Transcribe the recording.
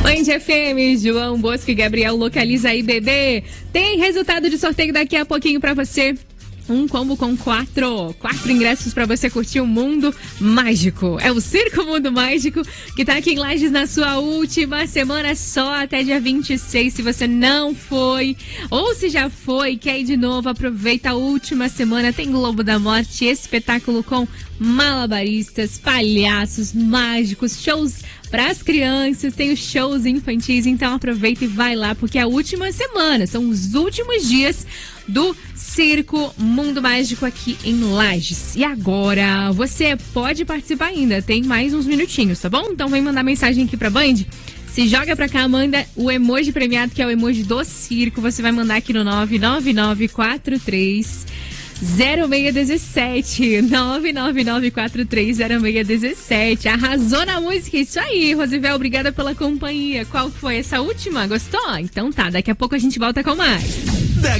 Band FM, João Bosco e Gabriel Localiza aí, bebê. Tem resultado de sorteio daqui a pouquinho pra você. Um combo com quatro ingressos para você curtir o Mundo Mágico. É o Circo Mundo Mágico que tá aqui em Lages na sua última semana, só até dia 26. Se você não foi, ou se já foi e quer ir de novo, aproveita a última semana. Tem Globo da Morte, espetáculo com malabaristas, palhaços, mágicos, shows para as crianças, tem os shows infantis. Então aproveita e vai lá, porque é a última semana, são os últimos dias do Circo Mundo Mágico aqui em Lages. E agora, você pode participar ainda, tem mais uns minutinhos, tá bom? Então vem mandar mensagem aqui pra Band, se joga pra cá, manda o emoji premiado, que é o emoji do circo. Você vai mandar aqui no 99943 0617 999430617. Arrasou na música, isso aí, Rosivel, obrigada pela companhia. Qual foi essa última? Gostou? Então tá, daqui a pouco a gente volta com mais.